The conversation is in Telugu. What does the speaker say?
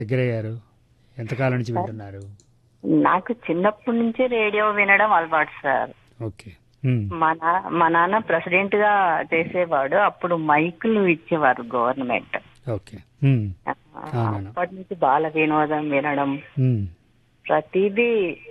దగ్గరయ్యారు? ఎంతకాలం నుంచి వింటున్నారు? నాకు చిన్నప్పటి నుంచి రేడియో వినడం అలవాటు సార్. ఓకే. హ్మ్. మా నాన్న ప్రెసిడెంట్ గా చేసేవాడు. అప్పుడు మైకులు ఇచ్చేవారు గవర్నమెంట్. ఓకే. హ్మ్. అవునవును. అప్పటి నుంచి బాల వినోదం వినడం, హ్మ్. ప్రతిదీ